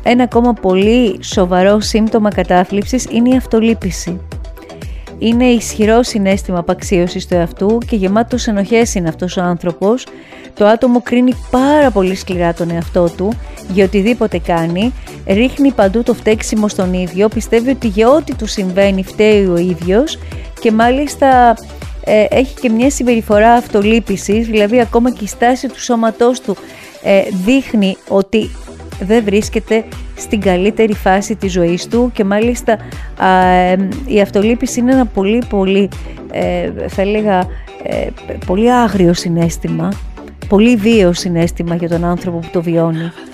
Ένα ακόμα πολύ σοβαρό σύμπτωμα κατάθλιψης είναι η αυτολύπηση. Είναι ισχυρό συναίσθημα απαξίωσης του εαυτού και γεμάτος ενοχές είναι αυτός ο άνθρωπος. Το άτομο κρίνει πάρα πολύ σκληρά τον εαυτό του για οτιδήποτε κάνει, ρίχνει παντού το φταίξιμο στον ίδιο, πιστεύει ότι για ό,τι του συμβαίνει φταίει ο ίδιος και μάλιστα έχει και μια συμπεριφορά αυτολύπησης, δηλαδή ακόμα και η στάση του σώματός του δείχνει ότι δεν βρίσκεται στην καλύτερη φάση της ζωής του και μάλιστα η αυτολύπηση είναι ένα πολύ θα έλεγα πολύ άγριο συναίσθημα, πολύ βίαιο συναίσθημα για τον άνθρωπο που το βιώνει.